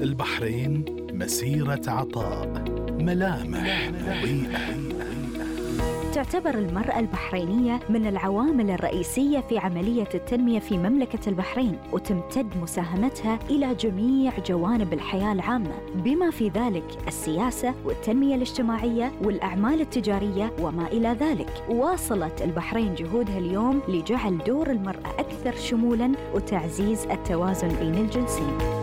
البحرين مسيرة عطاء، ملامح مضيئة. تعتبر المرأة البحرينية من العوامل الرئيسية في عملية التنمية في مملكة البحرين، وتمتد مساهمتها إلى جميع جوانب الحياة العامة، بما في ذلك السياسة والتنمية الاجتماعية والأعمال التجارية وما إلى ذلك. واصلت البحرين جهودها اليوم لجعل دور المرأة أكثر شمولاً وتعزيز التوازن بين الجنسين.